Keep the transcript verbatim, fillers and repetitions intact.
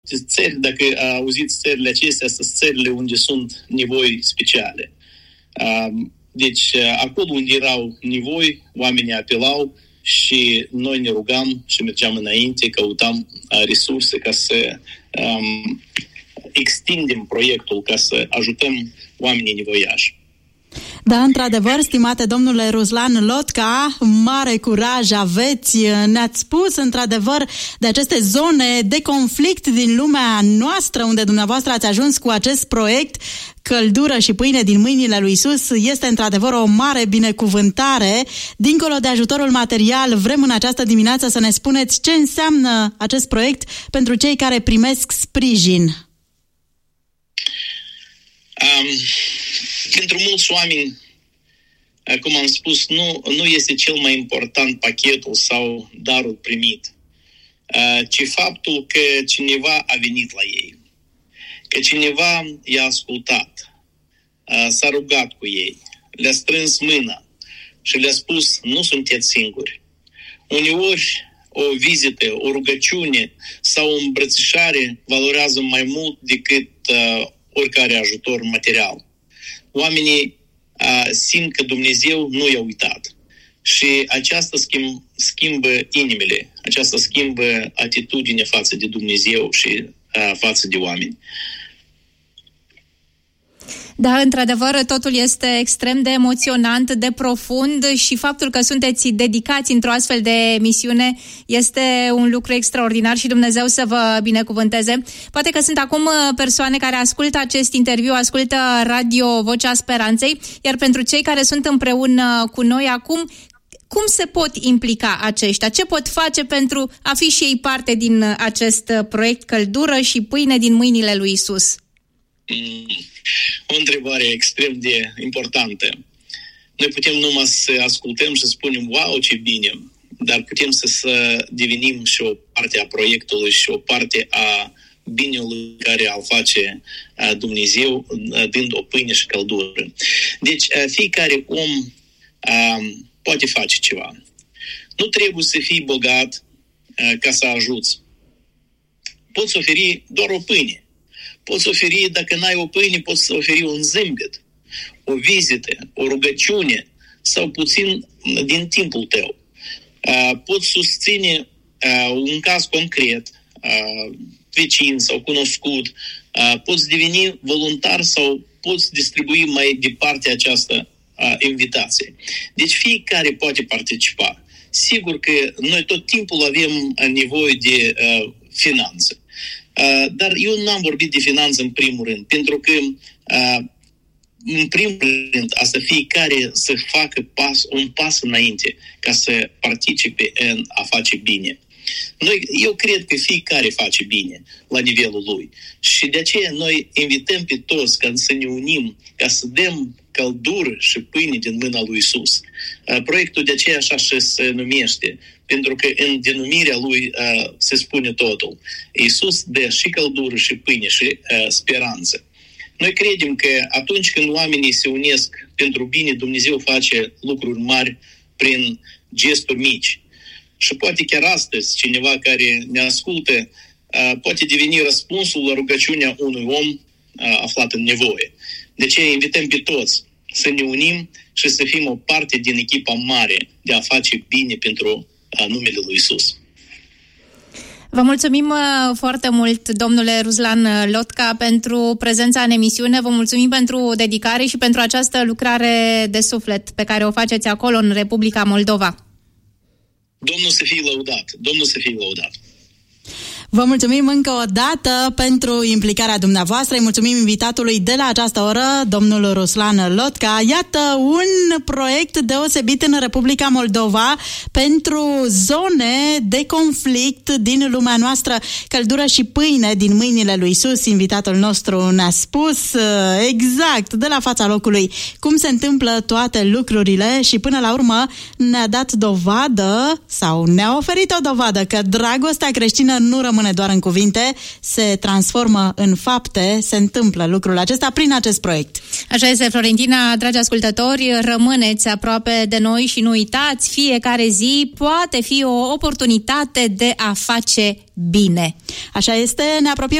țări, dacă auziți țările acestea, sunt țările unde sunt nevoi speciale. Deci, acolo unde erau nevoi, oamenii apelau și noi ne rugam și mergeam înainte, căutam resurse ca să um, extindem proiectul, ca să ajutăm oamenii nevoiași. Da, într-adevăr, stimate domnule Ruslan Lotca, mare curaj aveți. Ne-ați spus, într-adevăr, de aceste zone de conflict din lumea noastră, unde dumneavoastră ați ajuns cu acest proiect, Căldură și pâine din mâinile lui Iisus. Este într-adevăr o mare binecuvântare. Dincolo de ajutorul material, vrem în această dimineață să ne spuneți ce înseamnă acest proiect pentru cei care primesc sprijin. Um, pentru mulți oameni, cum am spus, nu, nu este cel mai important pachetul sau darul primit, ci faptul că cineva a venit la ei, că cineva i-a ascultat, s-a rugat cu ei, le-a strâns mâna și le-a spus, nu sunteți singuri. Uneori o vizită, o rugăciune sau o îmbrățișare valorează mai mult decât uh, oricare ajutor material. Oamenii uh, simt că Dumnezeu nu i-a uitat și aceasta schimb, schimbă inimile, aceasta schimbă atitudinea față de Dumnezeu și uh, față de oameni. Da, într-adevăr, totul este extrem de emoționant, de profund și faptul că sunteți dedicați într-o astfel de misiune este un lucru extraordinar și Dumnezeu să vă binecuvânteze. Poate că sunt acum persoane care ascultă acest interviu, ascultă Radio Vocea Speranței, iar pentru cei care sunt împreună cu noi acum, cum se pot implica aceștia? Ce pot face pentru a fi și ei parte din acest proiect Căldură și pâine din mâinile lui Iisus? Mm. O întrebare extrem de importantă. Noi putem numai să ascultăm și să spunem, wow, ce bine, dar putem să, să devenim și o parte a proiectului și o parte a binelui care îl face Dumnezeu, dând o pâine și căldură. Deci, fiecare om poate face ceva. Nu trebuie să fii bogat ca să ajuți. Poți oferi doar o pâine. Poți oferi, dacă n-ai o pâine, poți oferi un zâmbet, o vizită, o rugăciune sau puțin din timpul tău. Poți susține un caz concret, vecin sau cunoscut, poți deveni voluntar sau poți distribui mai departe această invitație. Deci fiecare poate participa. Sigur că noi tot timpul avem nevoie de finanțe. Uh, dar eu n-am vorbit de finanțe în primul rând, pentru că uh, în primul rând asta fiecare să facă pas, un pas înainte ca să participe în a face bine. Noi, eu cred că fiecare face bine la nivelul lui și de aceea noi invităm pe toți ca să ne unim, ca să dăm căldură și pâine din mâna lui Iisus. Uh, proiectul de aceea așa și se numește, pentru că în denumirea lui uh, se spune totul. Iisus dă și căldură și pâine și uh, speranță. Noi credem că atunci când oamenii se unesc pentru bine, Dumnezeu face lucruri mari prin gesturi mici. Și poate chiar astăzi cineva care ne ascultă uh, poate deveni răspunsul la rugăciunea unui om uh, aflat în nevoie. De aceea invităm pe toți să ne unim și să fim o parte din echipa mare de a face bine pentru a numele lui Iisus. Vă mulțumim foarte mult, domnule Ruslan Lotca, pentru prezența în emisiune. Vă mulțumim pentru dedicare și pentru această lucrare de suflet pe care o faceți acolo, în Republica Moldova. Domnul să fie lăudat! Domnul să fie lăudat! Vă mulțumim încă o dată pentru implicarea dumneavoastră. Îi mulțumim invitatului de la această oră, domnul Ruslan Lotca. Iată un proiect deosebit în Republica Moldova pentru zone de conflict din lumea noastră. Căldură și pâine din mâinile lui Iisus. Invitatul nostru ne-a spus exact de la fața locului cum se întâmplă toate lucrurile și până la urmă ne-a dat dovadă sau ne-a oferit o dovadă că dragostea creștină nu rămâne rămâne doar în cuvinte, se transformă în fapte, se întâmplă lucrul acesta prin acest proiect. Așa este, Florentina, dragi ascultători, rămâneți aproape de noi și nu uitați, fiecare zi poate fi o oportunitate de a face bine. Așa este, ne apropiem